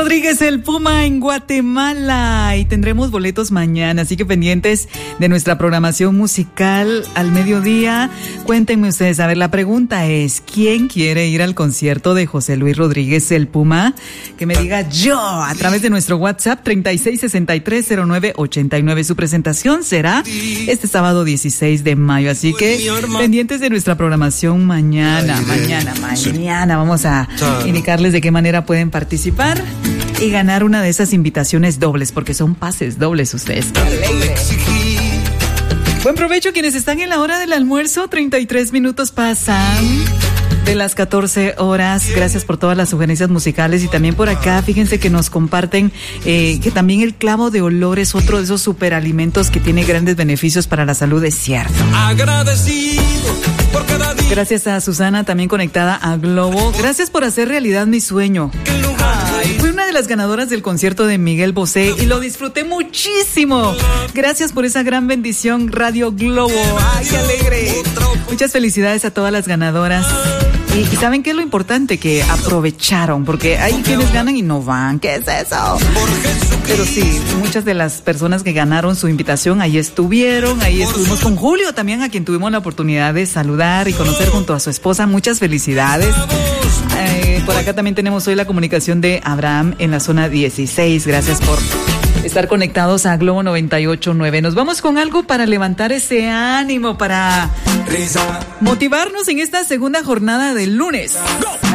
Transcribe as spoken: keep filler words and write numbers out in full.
Rodríguez el Puma en Guatemala y tendremos boletos mañana, así que pendientes de nuestra programación musical al mediodía. Cuéntenme ustedes, a ver, la pregunta es, ¿quién quiere ir al concierto de José Luis Rodríguez el Puma? Que me diga yo a través de nuestro WhatsApp treinta y seis sesenta y tres cero nueve ochenta y nueve. Su presentación será este sábado dieciséis de mayo, así que pendientes de nuestra programación mañana, mañana, mañana. Vamos a indicarles de qué manera pueden participar y ganar una de esas invitaciones dobles, porque son pases dobles ustedes. ¡Qué alegre! Buen provecho quienes están en la hora del almuerzo. treinta y tres minutos pasan de las catorce horas. Gracias por todas las sugerencias musicales y también por acá, fíjense que nos comparten eh, que también el clavo de olor es otro de esos superalimentos que tiene grandes beneficios para la salud, es cierto. Agradecido por cada día. Gracias a Susana, también conectada a Globo. Gracias por hacer realidad mi sueño. Ay, fui una de las ganadoras del concierto de Miguel Bosé y lo disfruté muchísimo. Gracias por esa gran bendición, Radio Globo. Ay, qué alegre. Muchas felicidades a todas las ganadoras. Y, y ¿saben qué es lo importante? Que aprovecharon, porque hay quienes ganan y no van. ¿Qué es eso? Pero sí, muchas de las personas que ganaron su invitación ahí estuvieron. Ahí estuvimos con Julio también, a quien tuvimos la oportunidad de saludar y conocer junto a su esposa. Muchas felicidades. Eh, por acá también tenemos hoy la comunicación de Abraham en la zona dieciséis. Gracias por estar conectados a Globo noventa y ocho punto nueve. Nos vamos con algo para levantar ese ánimo, para motivarnos en esta segunda jornada del lunes.